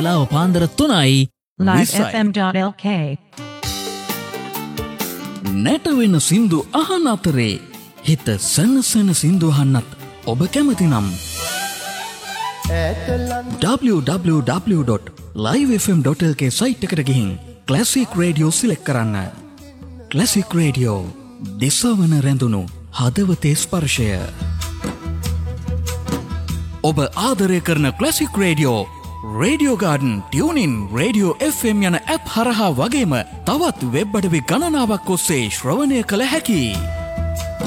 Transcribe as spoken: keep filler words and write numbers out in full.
වෙලාව පාන්දර තුනයි live f m dot l k. නැටවෙන සින්දු අහන අතරේ හිත සනසන සින්දු අහන්නත් ඔබ කැමති නම් w w w dot live f m dot l k site එකට ගිහින් ක්ලාසික් රේඩියෝ සිලෙක්ට් කරන්න. ක්ලාසික් රේඩියෝ දිසවන රැඳුණු හදවතේ ස්පර්ශය. ඔබ ආදරය කරන classic radio, radio garden, tuning, radio F M යන ඇප් හරහා වගේම තවත් වෙබ් අඩවි ගණනාවක් ඔස්සේ ශ්‍රවණය කළ හැකියි.